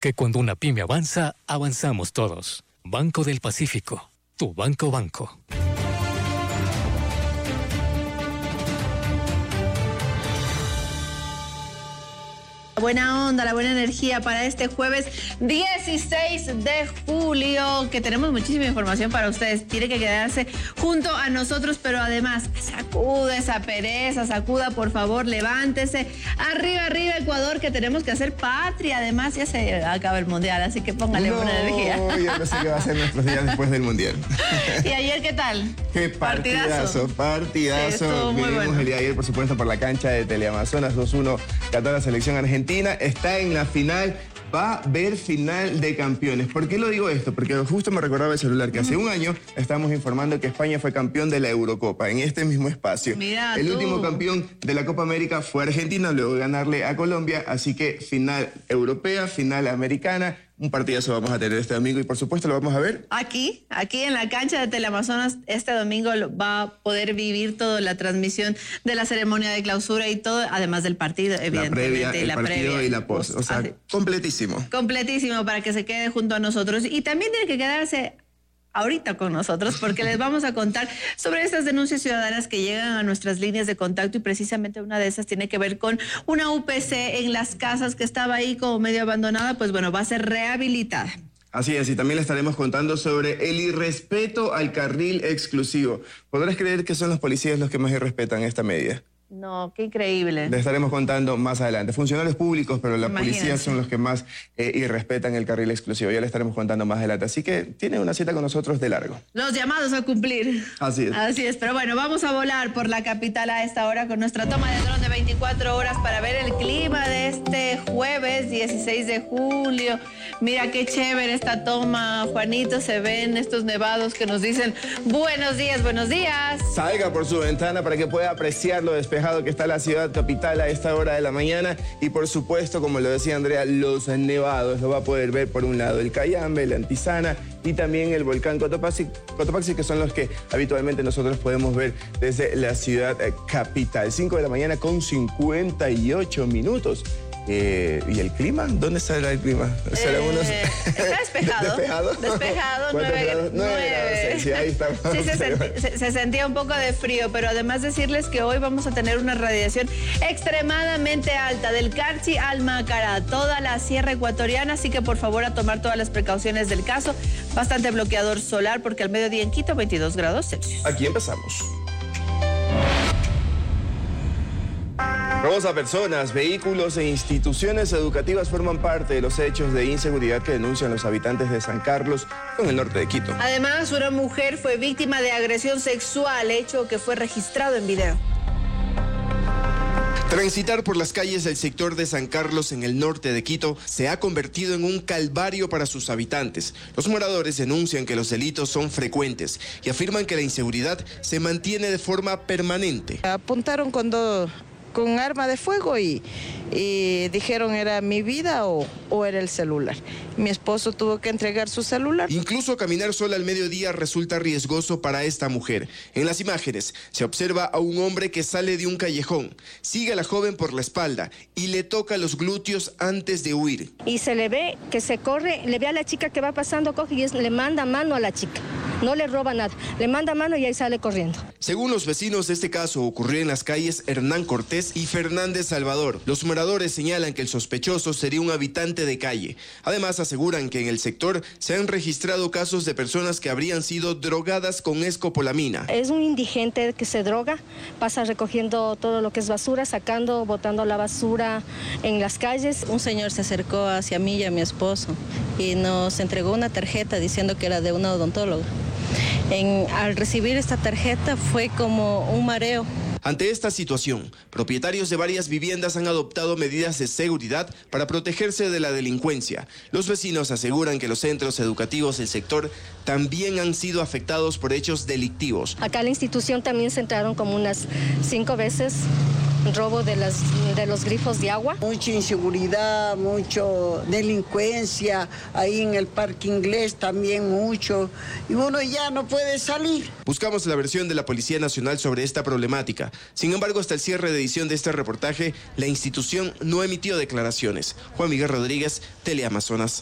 que cuando una pyme avanza, avanzamos todos. Banco del Pacífico, tu banco. Buena onda, la buena energía para este jueves 16 de julio, que tenemos muchísima información para ustedes. Tiene que quedarse junto a nosotros, pero además sacuda esa pereza, sacuda, por favor, levántese. Arriba, Ecuador, que tenemos que hacer patria. Además, ya se acaba el mundial, así que póngale buena energía. Yo no sé qué va a ser nuestros días después del mundial. ¿Y ayer qué tal? Qué partidazo. Sí, Vivimos el día de ayer, por supuesto, por la cancha de Teleamazonas. 2-1 ganó la selección argentina. Está en la final. Va a haber final de campeones. ¿Por qué lo digo esto? Porque justo me recordaba el celular que hace un año estábamos informando que España fue campeón de la Eurocopa en este mismo espacio. Mira el tú. último campeón de la Copa América fue Argentina, luego de ganarle a Colombia. Así que final europea, final americana. Un partidazo vamos a tener este domingo y por supuesto lo vamos a ver. Aquí en la cancha de Teleamazonas, este domingo va a poder vivir toda la transmisión de la ceremonia de clausura y todo, además del partido, evidentemente. El partido y la post. O sea, completísimo. Completísimo para que se quede junto a nosotros. Y también tiene que quedarse ahorita con nosotros, porque les vamos a contar sobre estas denuncias ciudadanas que llegan a nuestras líneas de contacto, y precisamente una de esas tiene que ver con una UPC en Las Casas que estaba ahí como medio abandonada. Pues bueno, va a ser rehabilitada. Así es, y también le estaremos contando sobre el irrespeto al carril exclusivo. ¿Podrás creer que son los policías los que más irrespetan esta medida? No, qué increíble. Le estaremos contando más adelante. Funcionarios públicos, pero la policía son los que más irrespetan el carril exclusivo. Ya le estaremos contando más adelante. Así que tiene una cita con nosotros de largo. Los llamados a cumplir. Así es. Así es, pero bueno, vamos a volar por la capital a esta hora con nuestra toma de dron de 24 horas para ver el clima de este jueves 16 de julio. Mira qué chévere esta toma, Juanito. Se ven estos nevados que nos dicen buenos días, buenos días. Salga por su ventana para que pueda apreciar lo despejado que está la ciudad capital a esta hora de la mañana, y por supuesto, como lo decía Andrea, los nevados. Lo va a poder ver por un lado el Cayambe, la Antisana y también el volcán Cotopaxi, que son los que habitualmente nosotros podemos ver desde la ciudad capital. 5 de la mañana con 58 minutos. ¿Y el clima? ¿Dónde estará el clima? Está despejado. Despejado, 9 grados. Sí, ahí está. Sí, se sentía un poco de frío, pero además decirles que hoy vamos a tener una radiación extremadamente alta del Carchi al Macará, toda la sierra ecuatoriana, así que por favor a tomar todas las precauciones del caso. Bastante bloqueador solar, porque al mediodía en Quito 22 grados Celsius. Aquí empezamos. Robos a personas, vehículos e instituciones educativas forman parte de los hechos de inseguridad que denuncian los habitantes de San Carlos, en el norte de Quito. Además, una mujer fue víctima de agresión sexual, hecho que fue registrado en video. Transitar por las calles del sector de San Carlos en el norte de Quito se ha convertido en un calvario para sus habitantes. Los moradores denuncian que los delitos son frecuentes y afirman que la inseguridad se mantiene de forma permanente. Apuntaron con arma de fuego y dijeron era mi vida o era el celular. Mi esposo tuvo que entregar su celular. Incluso caminar sola al mediodía resulta riesgoso para esta mujer. En las imágenes se observa a un hombre que sale de un callejón, sigue a la joven por la espalda y le toca los glúteos antes de huir. Y se le ve que se corre, le ve a la chica que va pasando, coge y le manda mano a la chica. No le roba nada, le manda mano y ahí sale corriendo. Según los vecinos, este caso ocurrió en las calles Hernán Cortés y Fernández Salvador. Los moradores señalan que el sospechoso sería un habitante de calle. Además, aseguran que en el sector se han registrado casos de personas que habrían sido drogadas con escopolamina. Es un indigente que se droga, pasa recogiendo todo lo que es basura, sacando, botando la basura en las calles. Un señor se acercó hacia mí y a mi esposo y nos entregó una tarjeta diciendo que era de una odontóloga. Al recibir esta tarjeta fue como un mareo. Ante esta situación, propietarios de varias viviendas han adoptado medidas de seguridad para protegerse de la delincuencia. Los vecinos aseguran que los centros educativos del sector también han sido afectados por hechos delictivos. Acá la institución también se entraron como unas 5 veces robo de los grifos de agua. Mucha inseguridad, mucho delincuencia, ahí en el Parque Inglés también mucho, y uno ya no puede salir. Buscamos la versión de la Policía Nacional sobre esta problemática. Sin embargo, hasta el cierre de edición de este reportaje, la institución no emitió declaraciones. Juan Miguel Rodríguez, Teleamazonas.